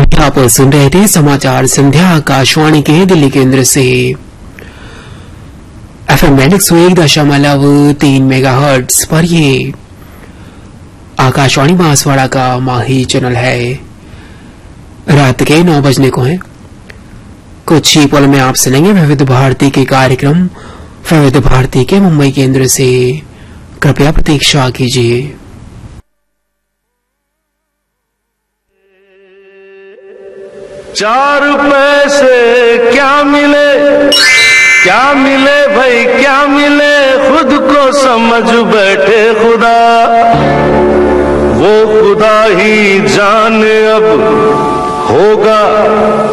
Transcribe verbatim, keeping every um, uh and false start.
आप सुन रहे थे समाचार संध्या आकाशवाणी के दिल्ली केंद्र से। एफएम बैंड एक सौ एक दशमलव तीन मेगा हर्ट्ज पर ये आकाशवाणी बांसवाड़ा का माही चैनल है। रात के नौ बजने को हैं। कुछ ही पल में आप सुनेंगे विविध भारती के कार्यक्रम विविध भारती के मुंबई केंद्र से। कृपया प्रतीक्षा कीजिए। चार पैसे क्या मिले क्या मिले भाई क्या मिले, खुद को समझ बैठे खुदा, वो खुदा ही जाने अब होगा